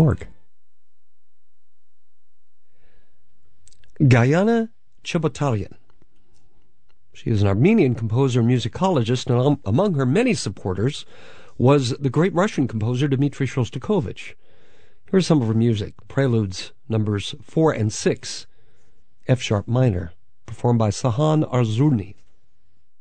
www.ccc.org. Gayana Chebotaryan. She is an Armenian composer and musicologist, and among her many supporters was the great Russian composer Dmitri Shostakovich. Here's some of her music: Preludes numbers 4 and 6, F-sharp minor, performed by Sahan Arzurny.